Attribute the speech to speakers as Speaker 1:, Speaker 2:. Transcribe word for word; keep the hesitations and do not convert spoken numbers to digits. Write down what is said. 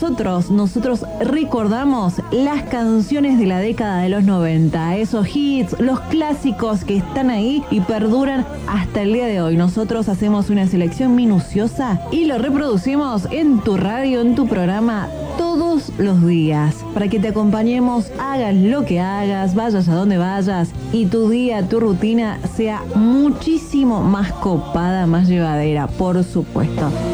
Speaker 1: nosotros, nosotros recordamos las canciones de la década de los noventa, esos hits, los clásicos que están ahí y perduran hasta el día de hoy. Nosotros hacemos una selección minuciosa y lo reproducimos en tu radio, en tu programa, todos los días, para que te acompañemos, hagas lo que hagas, vayas a donde vayas y tu día, tu rutina sea muchísimo más copada, más llevadera, por supuesto.